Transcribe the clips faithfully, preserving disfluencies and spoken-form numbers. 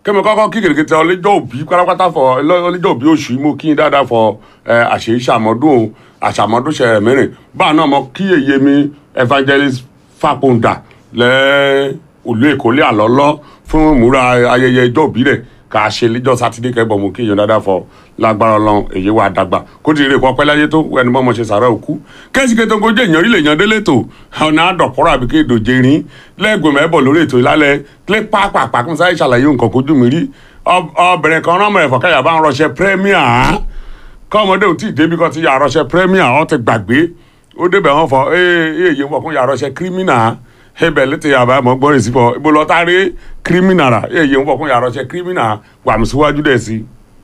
kẹ́mi kọ́kọ́ kí kèrèkètè ọlẹ́jọ́ òbí pátápátá fọ ọlẹ́jọ́ òbí oṣù yìí mo kí n dáadáa fọ àṣeyí ṣàmọ́dún àṣàmọ́dún ṣẹ̀rẹ̀ mẹ́rin báà náà mo kí èyí mi evangelist Fápóńdà lẹ́ òlú èkó lé àlọ́lọ́ fún ìmúra ayẹyẹ ìjọ òbí rẹ̀ kà á ṣe lẹ́jọ́ sátidé kẹ́bọ̀ mo kí èyí dáadáa fọ lágbára Ọlọ́run èyí wà dàgbà kó ti rè kọ́ pẹ́ láyé tó ẹni mọ́ mo ṣe sàrà òkú kẹ́sì kẹ́tọ́ kó jẹ́ èèyàn rí lè yan délé tó ọ̀nà àdọ̀kọ́rọ̀ àbí kéèdò jẹrin lẹ́gbẹ̀ẹ́ mẹ́bọ̀ lórí ètò ìlálẹ̀ kílẹ̀ pàápàá kí n sáré ṣàlàyé nǹkan kojú mi rí obìnrin kan rán mọ́ ẹ̀fọ́ káyà bá ń rọṣẹ́ premier kọ́ ọmọdé ò tí ì débi kan ti yà rọṣẹ́ premier ọ́ ti gbàgbé ó débẹ̀ wọn fọ ee èyí wọn kún yà rọṣẹ́ criminal hebẹ̀ létí yàrá mọ́ gbọ́rin sí fọ ibo lọ tárí criminal rà èyí wọn kún yà rọṣẹ́ criminal wà mí síwájú dẹ̀ sí.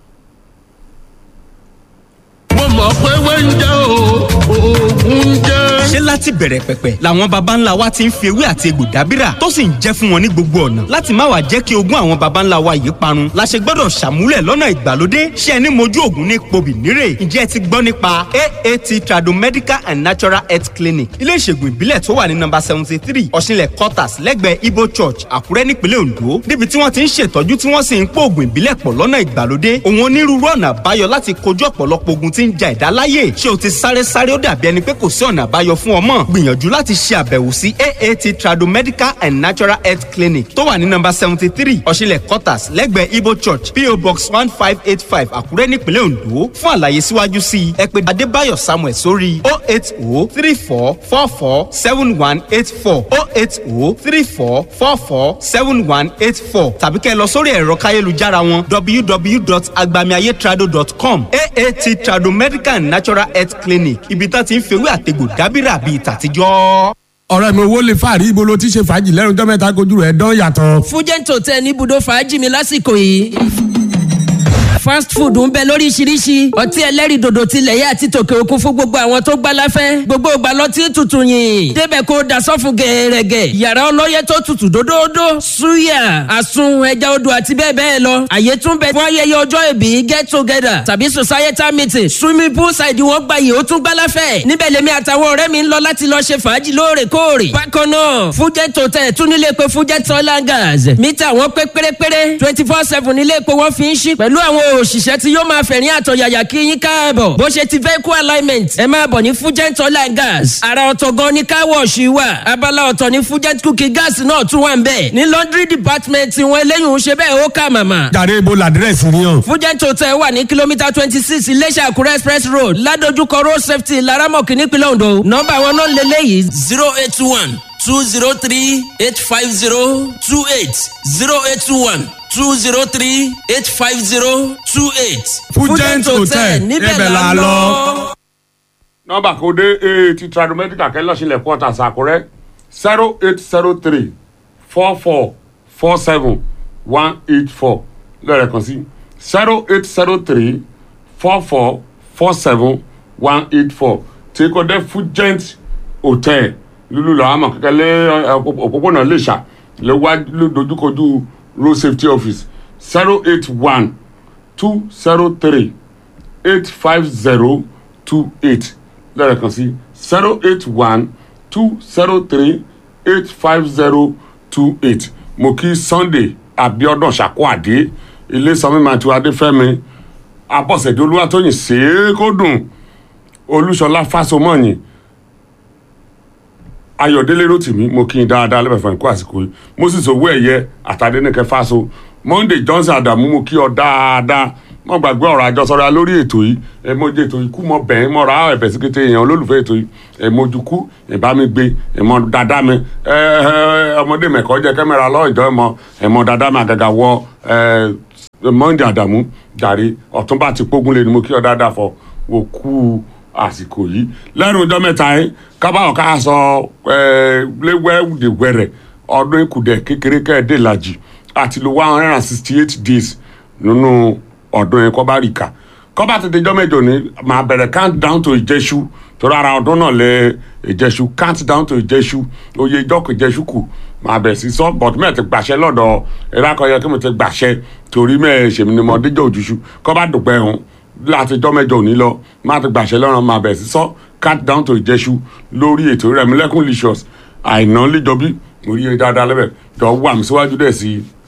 mo mọ̀ pé wẹ́ńjẹ́ o oògùn jẹ́. ṣé láti bẹ̀rẹ̀ pẹ̀pẹ̀ làwọn baba ńlá wa ti ń fi ewé àti egbò dábìrà tó sì ń jẹ́ fún wọn ní gbogbo ọ̀nà láti má wàá jẹ́ kí ogún àwọn baba ńlá wa yìí parun la ṣe gbọ́dọ̀ ṣàmúlẹ̀ lọ́nà ìgbàlódé ṣé ẹni mojú ògùn ní pobì nírè ǹjẹ́ ẹ ti gbọ́ nípa A A T Tradomedical and Natural Health Clinic ilé ìṣègùn ìbílẹ̀ tó wà ní nọ́mbà seventy three ọ̀ṣinlẹ̀ quarters lẹ́gbẹ̀ẹ́ Ibo Church Àkúrẹ́ nípínlẹ̀ Ondo níbi tí wọ́n ti ń ṣètọ́jú tí wọ́n sì ń pò ògùn ìbílẹ̀ pọ̀ lọ́nà ìgbàlódé òun onírúurú ọ̀nà àbáyọ láti kojú ọ̀pọ̀lọpọ̀ ogun tí ń ja ẹ̀dá láyè ṣé o ti sáré sáré ó dàbí ẹni pé kò sí ọ̀nà àbáyọ fún ọmọ gbìyànjú láti ṣe àbẹ̀wò sí A A T Tradomedical and Natural Health Clinic tó wà ní nọ́mbà seventy three ọ̀ṣinlẹ̀ quarters lẹ́gbẹ̀ẹ́ Ibo Church P O Box one five eight five Àkúrẹ́ nípínlẹ̀ Ondo fún àlàyé síwájú sí i ẹ pè Adébáyọ̀ Samuel sórí oh eight oh three four four four seven one eight four oh eight oh three four four four seven one eight four tàbí kẹ́ ẹ lọ sórí ẹ̀rọ káyélujára wọn w w w dot agbamiayetrado dot com A A T Tradomedical and Natural Health Clinic ibi tá ti ń fewé àtegbò dábìrà bíi tàtijọ́. ọ̀rẹ́ mi owó lè fàárí ibo ló ti ṣe fàájì lẹ́nu ọjọ́ mẹ́ta kojú rẹ̀ dán yàtọ̀. Fújẹ́ǹtò tẹ níbùdó fàájì mi lásìkò yìí fast food ń bẹ lóríṣiríṣi ọtí ẹlẹ́rìndòdò tilẹ̀ yá àti tòkè òkun fún gbogbo àwọn tó gbá láfẹ́ gbogbo ìgbà lọtí tutù yìn débẹ̀ kó dasọ́fù gẹ̀ẹ́rẹ́gẹ̀ yàrá ọlọ́yẹ tó tutù dódódó suya àsun ẹja odò àti bẹ́ẹ̀ bẹ́ẹ̀ lọ àyè tún bẹ fún ayẹyẹ ọjọ́ ìbí get together tàbí societal meeting swimming pool side wọn gba yìí ó tún gbá láfẹ́ níbẹ̀ lèmi àtàwọn ọ̀rẹ́ mi ń lọ láti lọ ṣe fàájì lóòrèkóòrè bákan náà Fujet Hotel tún nílé pé Fujet Oil and Gas mítà wọn pé pérépéré twenty four seven nílé epo wọn fi ń ṣí pẹ̀lú àwọn òṣìṣẹ́ tí yóò máa fẹ̀rín àtọ̀yàyà kí yín káàbọ̀ bó ṣe ti vehicle alignment ẹ máa bọ̀ ní Fujet Oil and Gas ara ọ̀tọ̀ gan ní car wash wà abala ọ̀tọ̀ ní Fujet cooking gas náà tún wà ń bẹ̀ ní laundry department wọn eléyìí ń ṣe bẹ́ẹ̀ ó kà màmá. jàre ibo làdírẹ́sì ni o. Fujet Hotel wà ní kìlómítà twenty six Iléṣà Àkúrẹ́ express road ládojúkọ road safety laramọ̀kì nípínlẹ̀ Ondo nọ́mbà wọn náà lélẹ́yìí zero eight one two zero three eight five zero two eight zero eight one two zero three eight five zero two eight. Fujet Hotel níbẹ̀ la lọ. nọ́mbà kò dé A A T Tradomedical kẹ́lọ́sílẹ̀ quarters Àkúrẹ́ zero eight zero three four four four seven one eight four lọ́rẹ̀ kan sí zero eight zero three four four four seven one eight four tí kò dé Fujet Hotel lulu lọ àmọ́ kẹkẹ lé òpópónà Iléṣà lè wá dojúkojú road safety office zero eight one two zero three eight five zero two eight lẹ́rẹ̀ kan sí zero eight one two zero three eight five zero two eight mo kí Sunday Abiodun Ṣàkóàdé ilé sanmi màtí Adéfẹ́mi Abọ́sẹ̀dé Olúwatóyìn ṣèkódùn Olúṣọlá Fásọmọ́yìn Ayọ̀délé Rótìmí mo kí n dáadáa lẹ́bẹ̀fẹ̀ nǹkó àsìkò yìí Moses owó ẹ̀yẹ àtàdénìkẹ́ Fáso Monday Johnson Adamu mo kí ọ dáadáa mo gbàgbé ọ̀rọ̀ àjọsọ̀rọ̀ lórí ètò yìí ẹ̀ mo jẹ́ ètò yìí kú mọ́ bẹ́ẹ̀ mọ́ ra ẹ̀bẹ̀ sí kété èèyàn olólùfẹ́ ètò yìí ẹ̀ mo ju kú ẹ̀ bá mi gbé ẹ̀ mọ dáadáa mi ẹ̀ ọmọdé mẹ́kọ́ jẹ́ kẹ́mẹ́rà lọ́ọ̀jọ́ ẹ̀ mọ ẹ̀ mọ dáadáa mi àgàgà wọ ẹ̀ Monday Adamu jàre Ọ̀túnba ti pógun lé ni mo kí ọ dáadáa fọ wò kú àsìkò yìí lẹ́nu ọjọ́ mẹ́ta yín kábàáwọ̀ ká sọ léwẹ́wẹ̀rẹ̀ ọdún ìkùdẹ̀ kékeré kẹ́ẹ̀dé làjì àti lo one hundred and sixty eight days nínú ọdún yẹn kọ́ bá rí ká kọ́ bá tètè jọ́ mẹ́jọ ní máa bẹ̀rẹ̀ count down to Ìjẹ̀ṣu torí ara ọdún náà lẹ Ìjẹ̀ṣu count down to Ìjẹ̀ṣu oyè ìjọ́kọ̀ Ìjẹ̀ṣu kù máa bẹ̀ sí sọ bọ̀dún mẹ́ẹ̀ ti gbàṣẹ lọ́dọ̀ ẹ̀rọ akọ̀yẹ kí mo ti gbàṣẹ torí mẹ́ẹ̀ ṣèmi ni mo díjọ́ òjúṣu kọ́ bá dùpẹ́ hàn láti jọ́ mẹ́jọ òní lọ máa ti gbàṣẹ lọ́rùn máa bẹ̀ sí sọ count down to Ìjẹ̀ṣu lórí ètò Rẹ̀mílẹ́kùn licious àìná líjọbí orí dáadáa lẹ́bẹ̀ jọ wà mí síwájú dẹ̀ sí i.